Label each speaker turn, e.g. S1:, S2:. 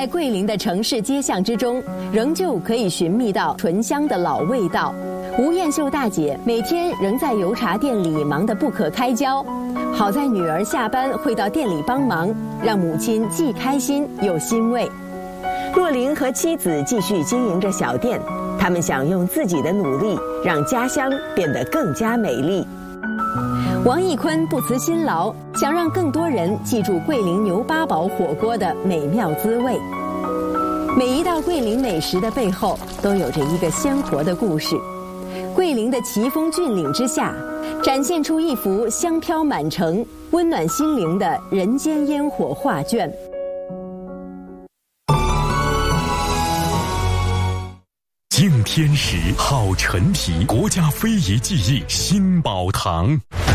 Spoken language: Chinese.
S1: 在桂林的城市街巷之中，仍旧可以寻觅到醇香的老味道。吴艳秀大姐每天仍在油茶店里忙得不可开交，好在女儿下班会到店里帮忙，让母亲既开心又欣慰。若琳和妻子继续经营着小店，他们想用自己的努力让家乡变得更加美丽。王义坤不辞辛劳，想让更多人记住桂林牛八宝火锅的美妙滋味。每一道桂林美食的背后，都有着一个鲜活的故事。桂林的奇峰峻岭之下，展现出一幅香飘满城、温暖心灵的人间烟火画卷。
S2: 敬天时，好陈皮，国家非遗技艺新宝堂。